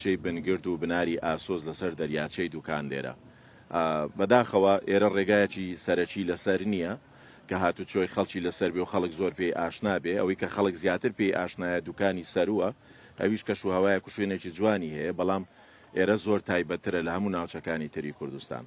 چەی بنگرد و بناری ئاسۆز لەسەر دەریاچەی دوکان لێرە بەداخەوە ئێرە ڕێگایەکی سەرەکی لەسەر نییە کە هاتوچۆی خەڵکی لەسەر بێ و خەڵک زۆر پێی ئاشنا بێ ئەوەی کە خەڵک زیاتر پێی ئاشنایە دوکانی سەرووە ئەویش کەش و هەوایە کوشوێنێکی جوانی هەیە بەڵام ئێرە زۆر تایبەترە لە هەموو ناوچەکانی تری کوردستان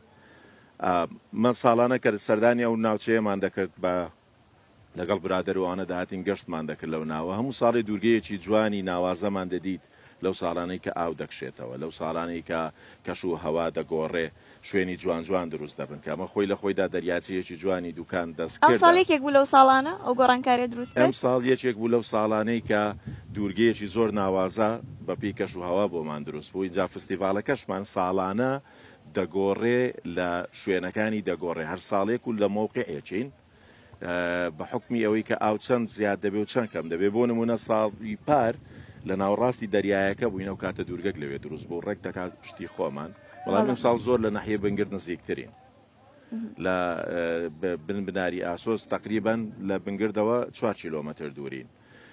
من ساڵانە کە سەردانی ئەو ناوچەیەمان دەکرد بە لەگەڵ برادەروانە داهاتین گەشتمان دەکرد لەو ناوە هەموو ساڵی دوورگەیەکی جوانی ناوازەمان دەدیت لەو ساڵانەی کە ئاو دەکشێتەوە لەو ساڵانەی کە کەش و هەوا دەگۆڕێ شوێنی جوان جوان دروست دەبن کە ئەمە خۆی لە خۆیدا دەریاچەیەکی جوانی دوکان دەستکرد ئەم ساڵێکێک بوو لەو ساڵانە ئەو گۆڕانکاریە دروست ئەم ساڵ یەکێک بوو لەو ساڵانەی کە دوورگەیەکی زۆر ناوازە بەپی کەش و هەوا بۆمان دروست بوو اینجا فستیڤالەکەشمان ساڵانە دەگۆڕێ لە شوێنەکانی دەگۆڕێ هەر ساڵێک و لە مۆقعێکین بە حکمی ئەوەی کە ئاو چەند زیاد دەبێ و چەند کەم دەبێ بۆ نمونە ساڵی پار لە ناوەڕاستی دەریایەکە بووینە و کاتە دوورگەک لەوێ دروست بوو ڕێک دەکات پشتی خۆمان بەڵام ئەم ساڵ زۆر لە ناحیە بنگرد نزیکترین لە بناری ئاسۆس تقریبا لە بنگردەوە 4 کیلۆمەتر دوورین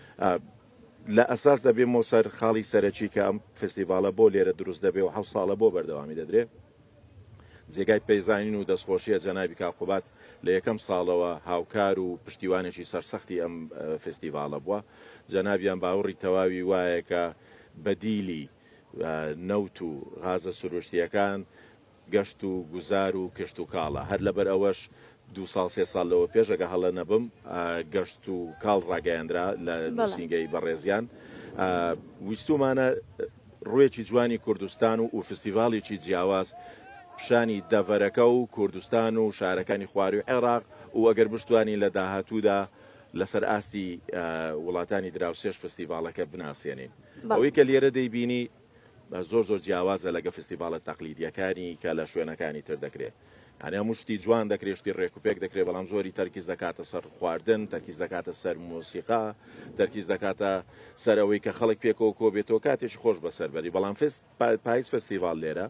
لە ئەساس دەبێ مۆسەر خاڵی سەرەکی کە ئەم فستیڤالە بۆ لێرە دروست دەبێ و 7 ساڵە بۆ بەردەوامی دەدرێت جێگای پەیزانین و دەستخۆشیە جەنابی کاقوبات لە یەکەم ساڵەوە هاوکار و پشتیوانێکی سەرسەختی ئەم فستیڤالە بووە جەنابیان باوەڕی تەواوی وایە کە بەدیلی نەوت و غازە سروشتیەکان گەشت و گوزار و کشت و کاڵە هەر لەبەر ئەوەش 2 ساڵ 3 ساڵ لەوە پێش ئەگە هەڵە نەبم گەشت و کاڵ ڕاگەیاندرا لە نووسینگەی بەڕێزیان ویستومانە ڕوویەکی جوانی کوردستان و فستیڤاڵێکی جیاواز پیشانی دەڤەرەکە و کوردستان و شارەکانی خواروی عێراق و ئەگەر بشتوانی لە داهاتوودا لەسەر ئاستی وڵاتانی دراوسێش فستیڤالەکە بناسیێنین ئەوەی کە لێرە دەیبینی زۆر زۆر جیاوازە لەگە فستیڤالە تەقلیدیەکانی کە لە شوێنەکانی تر دەکرێت هەنێ هەموو شتی جوان دەکرێت شتی ڕێکوپێک دەکرێت بەڵام زۆری تەرکیز دەکاتە سەر خواردن تەرکیز دەکاتە سەر مۆسیقا تەرکیز دەکاتە سەرەوەی کە خەڵک پێکەوە کۆ بێتەوە کاتێکی خۆش بەسەربەری بەڵام پاییز فستیڤال لێرە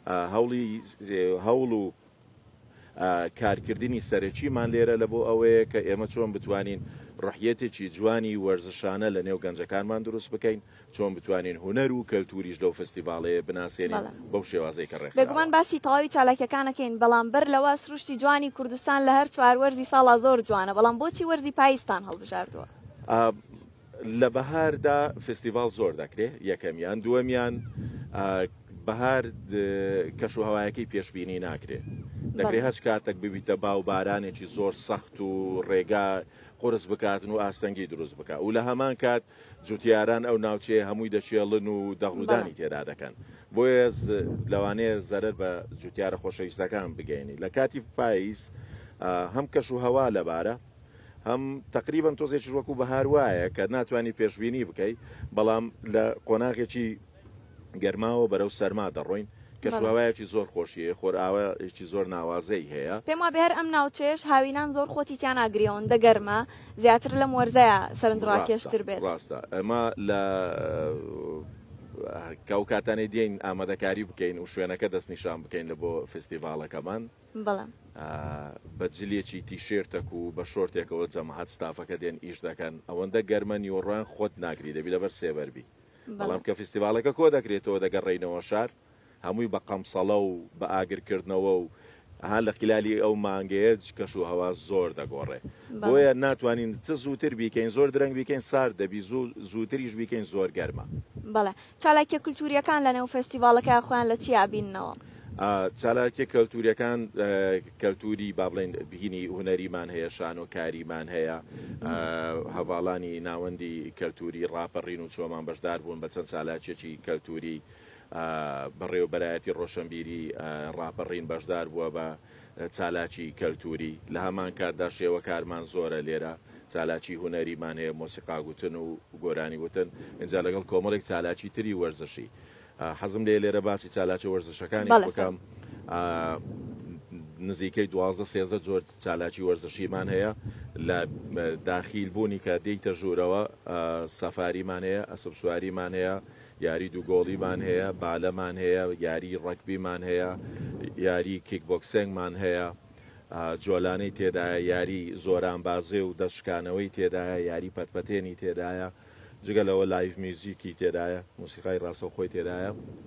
هەوڵ و کارکردنی سەرەکیمان لێرە لە بۆ ئەوەیە کە ئێمە چۆن بتوانین ڕحیەتێکی جوانی وەرزشانە لە نێو گەنجەکانمان دروست بکەین چۆن بتوانین هوەر و کەلتوریش لەو فستیڤالەیە بناسیێنین بەو شێوازەی کە ڕێک بێگومان باسی تەواوی چالاکیەکانەکەین بەڵام بەر لەوە سروشتی جوانی کوردستان لە هەر چوار وەرزی ساڵا زۆر جوانە بەڵام بۆچی وەرزی پایستان هەڵبژاردووە لە بەهاردا فستیڤال زۆر دەکرێت یەکەمیان دووەمیان بەهار کەش و هەوایەکەی پێشببینی ناکرێت دەکرێت هەچ کاتێک ببیتە باو بارانێکی زۆر سەخت و ڕێگا قرس بکاتن و ئاستەنگی دروست بکات و لە هەمان کات جوتیاران ئەو ناوچەیە هەمووی دەچێڵن و دەغڵودانی تێدا دەکەن بۆیە لەوانەیە زەرەر بە جوتیارە خۆشەویستەکان بگەینی لە کاتی پاییز هەم کەش و هەوا لەبارە هەم تقریبان تۆزێکی وەکو بەهار وایە کە ناتوانانی پێشببینی بکەیت بەڵام لە قۆناغێکی گەرماوە بەرەو سەرما دەڕۆین کەشوایەکی زۆر خۆشیە خۆرئاوەیەکی زۆر ناوازەی هەیە پێم وابێ هەر ئەم ناوچێش هاوینان زۆر خۆتی تیان ئاگریەوە دەگەرمە زیاتر لەم وەرزەیە سەرنجڕاکێشتر بێت ڕاستە ئەمە لە کەو کاتانێ دێین ئامادەکاری بکەین و شوێنەکە دەستنیشان بکەین لە بۆ فستیڤالەکەمان بەجلێکی تیشێرتێک و بە شۆرتێکەوە جەماعەت ستافەکە دێن ئیش دەکەن ئەوەندە گەرمە نیوەڕۆیان خۆت ناگری دەبی لەبەر سێبەربی بەڵام کە فستیڤالەکە کۆ دەکرێتەوە دەگەڕێینەوە شار هەمووی بە قەمسەڵە و بە ئاگرکردنەوە و هەر لە خلالی ئەو مانگەیە کەش و هەوا زۆر دەگۆڕێ بۆیە ناتوانین چ زووتر بیکەین زۆر درەنگ بیکەین سارد دەبی زووتریش بیکەین زۆر گەرمە بەڵێ چالاکیە کولتوریەکان لە نێو فستیڤالەکە خۆیان لە چی ئابیننەوە چالاکیە کەلتوریەکان کەلتوری با بڵێن بینی هوەریمان هەیە شانۆکاریمان هەیە هەواڵانی ناوەندی کەلتوری ڕاپەڕین و چۆمان بەشدار بوون بە چەند چالاکیەکی کەلتوری بەڕێوەبەرایەتی ڕۆشنبیری ڕاپەڕین بەشدار بووە بە چالاکی کەلتوری لە هەمان کاتدا شێوە کارمان زۆرە لێرە چالاکی هوەریمان هەیە مۆسیقا گوتن و گۆرانی وتن اینجا لەگەڵ کۆمەڵێک چالاکی تری وەرزشی حەزم لێرە باسی چالاکی وەرزشەکانی بکەم نزیکەی 12-13 زۆر چالاکی وەرزشیمان هەیە لە داخیل بوونی کە دەیتە ژوورەوە سەفاریمان هەیە ئەسب سواریمان هەیە یاری دووگۆڵیمان هەیە بالەمان هەیە یاری ڕەکبیمان هەیە یاری کیکبۆکسینگمان هەیە جۆلانەی تێدایە یاری زۆرانبازێ و دەشکانەوەی تێدایە یاری پەتپەتێنی تێدایە جگە لەوە لایڤ میوزیکی تێدایە موسیقای ڕاستەوخۆی تێدایە